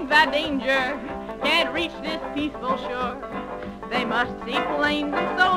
by danger can't reach this peaceful shore. They must see plain and so